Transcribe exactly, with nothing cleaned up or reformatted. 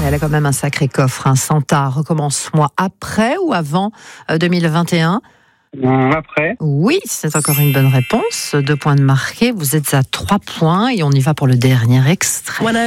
elle a quand même un sacré coffre. Hein. Santa, recommence-moi après ou avant deux mille vingt et un ? Après. Oui, c'est encore une bonne réponse. Deux points de marqué. Vous êtes à trois points et on y va pour le dernier extrait.